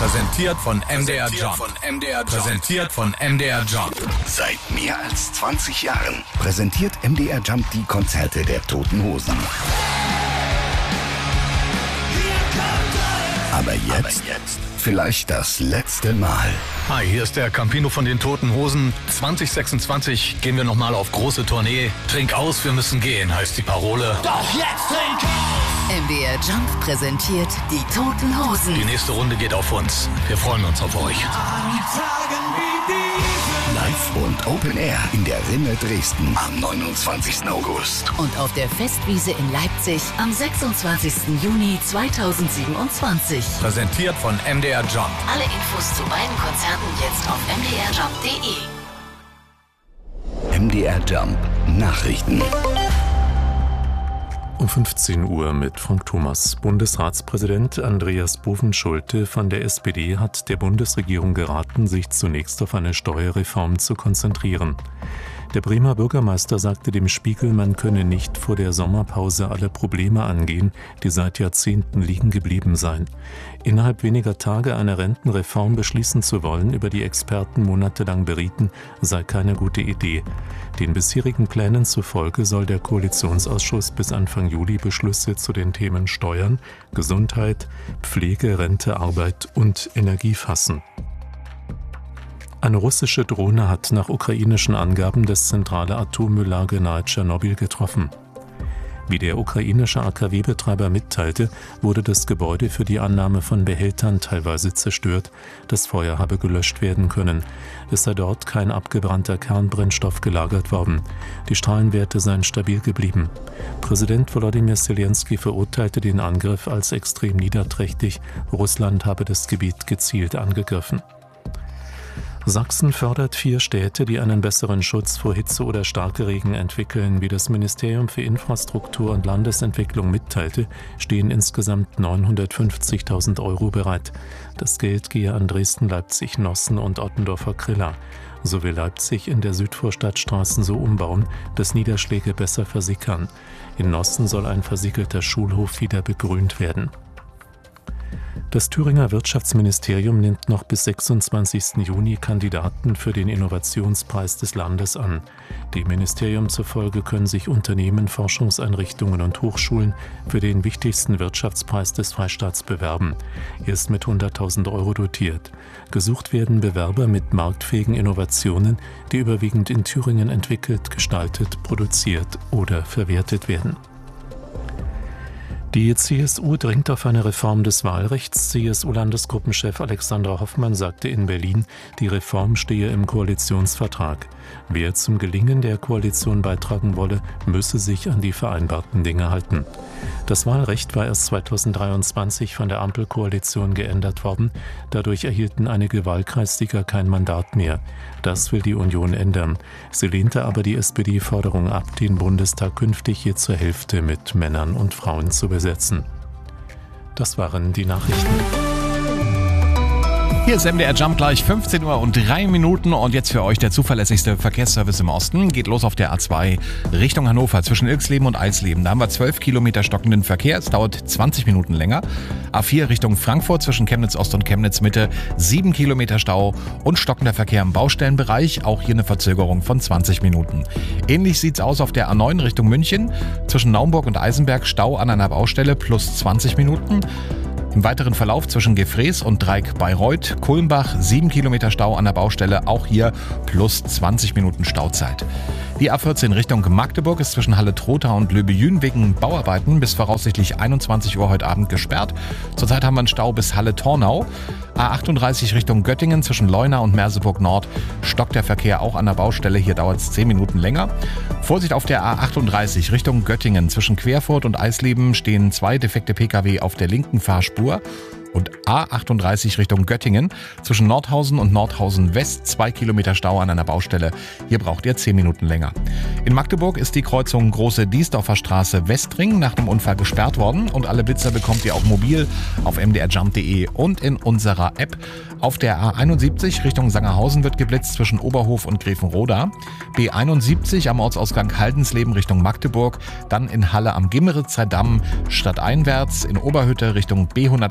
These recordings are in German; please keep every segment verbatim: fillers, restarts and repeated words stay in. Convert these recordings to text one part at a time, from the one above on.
Präsentiert von M D R Jump. Präsentiert von M D R Jump. Seit mehr als zwanzig Jahren präsentiert M D R Jump die Konzerte der Toten Hosen. Aber jetzt, Aber jetzt vielleicht das letzte Mal. Hi, hier ist der Campino von den Toten Hosen. zwanzig sechsundzwanzig gehen wir nochmal auf große Tournee. Trink aus, wir müssen gehen, heißt die Parole. Doch jetzt trink aus! M D R Jump präsentiert die Toten Hosen. Die nächste Runde geht auf uns. Wir freuen uns auf euch. Live und Open Air in der Rinne Dresden am neunundzwanzigsten August. Und auf der Festwiese in Leipzig am sechsundzwanzigsten Juni zweitausendsiebenundzwanzig. Präsentiert von M D R Jump. Alle Infos zu beiden Konzerten jetzt auf m d r jump punkt de. M D R Jump Nachrichten. Um fünfzehn Uhr mit Frank Thomas. Bundesratspräsident Andreas Bovenschulte von der S P D hat der Bundesregierung geraten, sich zunächst auf eine Steuerreform zu konzentrieren. Der Bremer Bürgermeister sagte dem Spiegel, man könne nicht vor der Sommerpause alle Probleme angehen, die seit Jahrzehnten liegen geblieben seien. Innerhalb weniger Tage eine Rentenreform beschließen zu wollen, über die Experten monatelang berieten, sei keine gute Idee. Den bisherigen Plänen zufolge soll der Koalitionsausschuss bis Anfang Juli Beschlüsse zu den Themen Steuern, Gesundheit, Pflege, Rente, Arbeit und Energie fassen. Eine russische Drohne hat nach ukrainischen Angaben das zentrale Atommülllager nahe Tschernobyl getroffen. Wie der ukrainische A K W-Betreiber mitteilte, wurde das Gebäude für die Annahme von Behältern teilweise zerstört. Das Feuer habe gelöscht werden können. Es sei dort kein abgebrannter Kernbrennstoff gelagert worden. Die Strahlenwerte seien stabil geblieben. Präsident Volodymyr Zelensky verurteilte den Angriff als extrem niederträchtig. Russland habe das Gebiet gezielt angegriffen. Sachsen fördert vier Städte, die einen besseren Schutz vor Hitze oder Starkregen entwickeln. Wie das Ministerium für Infrastruktur und Landesentwicklung mitteilte, stehen insgesamt neunhundertfünfzigtausend Euro bereit. Das Geld gehe an Dresden, Leipzig, Nossen und Ottendorfer-Krilla. So will Leipzig in der Südvorstadt Straßen so umbauen, dass Niederschläge besser versickern. In Nossen soll ein versiegelter Schulhof wieder begrünt werden. Das Thüringer Wirtschaftsministerium nimmt noch bis sechsundzwanzigsten Juni Kandidaten für den Innovationspreis des Landes an. Dem Ministerium zufolge können sich Unternehmen, Forschungseinrichtungen und Hochschulen für den wichtigsten Wirtschaftspreis des Freistaats bewerben. Er ist mit hunderttausend Euro dotiert. Gesucht werden Bewerber mit marktfähigen Innovationen, die überwiegend in Thüringen entwickelt, gestaltet, produziert oder verwertet werden. Die C S U dringt auf eine Reform des Wahlrechts. C S U-Landesgruppenchef Alexander Hoffmann sagte in Berlin, die Reform stehe im Koalitionsvertrag. Wer zum Gelingen der Koalition beitragen wolle, müsse sich an die vereinbarten Dinge halten. Das Wahlrecht war erst zweitausenddreiundzwanzig von der Ampelkoalition geändert worden. Dadurch erhielten einige Wahlkreissieger kein Mandat mehr. Das will die Union ändern. Sie lehnte aber die S P D-Forderung ab, den Bundestag künftig je zur Hälfte mit Männern und Frauen zu besetzen. Das waren die Nachrichten. Hier ist M D R Jump, gleich fünfzehn Uhr und drei Minuten und jetzt für euch der zuverlässigste Verkehrsservice im Osten. Geht los auf der A zwei Richtung Hannover zwischen Ilksleben und Eisleben. Da haben wir zwölf Kilometer stockenden Verkehr, es dauert zwanzig Minuten länger. A vier Richtung Frankfurt zwischen Chemnitz Ost und Chemnitz Mitte, sieben Kilometer Stau und stockender Verkehr im Baustellenbereich, auch hier eine Verzögerung von zwanzig Minuten. Ähnlich sieht's aus auf der A neun Richtung München zwischen Naumburg und Eisenberg, Stau an einer Baustelle plus zwanzig Minuten. Im weiteren Verlauf zwischen Gefrees und Dreieck-Bayreuth, Kulmbach, sieben Kilometer Stau an der Baustelle, auch hier plus zwanzig Minuten Stauzeit. Die A vierzehn Richtung Magdeburg ist zwischen Halle-Trotha und Löbejün wegen Bauarbeiten bis voraussichtlich einundzwanzig Uhr heute Abend gesperrt. Zurzeit haben wir einen Stau bis Halle-Tornau. A achtunddreißig Richtung Göttingen zwischen Leuna und Merseburg Nord stockt der Verkehr auch an der Baustelle. Hier dauert es zehn Minuten länger. Vorsicht auf der A achtunddreißig Richtung Göttingen zwischen Querfurt und Eisleben stehen zwei defekte Pkw auf der linken Fahrspur. Und A achtunddreißig Richtung Göttingen zwischen Nordhausen und Nordhausen West zwei Kilometer Stau an einer Baustelle. Hier braucht ihr zehn Minuten länger. In Magdeburg ist die Kreuzung Große Diesdorfer Straße Westring nach dem Unfall gesperrt worden und alle Blitzer bekommt ihr auch mobil auf m d r jump punkt de und in unserer App. Auf der A einundsiebzig Richtung Sangerhausen wird geblitzt zwischen Oberhof und Grevenroda. B einundsiebzig am Ortsausgang Haldensleben Richtung Magdeburg, dann in Halle am Gimmeritzer Damm stadteinwärts, in Oberhütte Richtung B hundertachtzig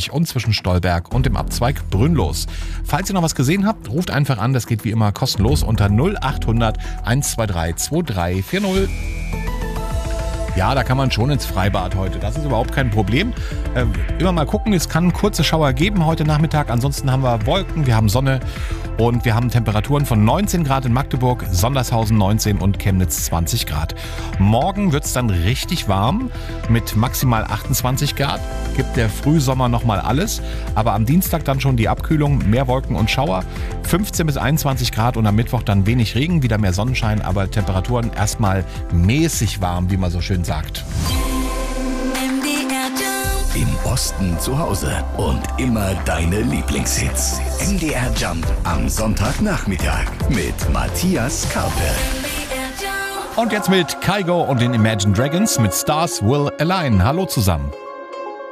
dreißig und zwischen Stolberg und dem Abzweig Brünnlos. Falls ihr noch was gesehen habt, ruft einfach an, das geht wie immer kostenlos unter null achthundert hundertzweiundzwanzig drei vier null. Ja, da kann man schon ins Freibad heute. Das ist überhaupt kein Problem. Äh, immer mal gucken, es kann kurze Schauer geben heute Nachmittag. Ansonsten haben wir Wolken, wir haben Sonne und wir haben Temperaturen von neunzehn Grad in Magdeburg, Sondershausen neunzehn und Chemnitz zwanzig Grad. Morgen wird es dann richtig warm mit maximal achtundzwanzig Grad. Gibt der Frühsommer nochmal alles. Aber am Dienstag dann schon die Abkühlung, mehr Wolken und Schauer. fünfzehn bis einundzwanzig Grad und am Mittwoch dann wenig Regen, wieder mehr Sonnenschein, aber Temperaturen erstmal mäßig warm, wie man so schön sagt. Im Osten zu Hause und immer deine Lieblingshits. M D R Jump am Sonntagnachmittag mit Matthias Karpe. Und jetzt mit Kygo und den Imagine Dragons mit Stars Will Align. Hallo zusammen.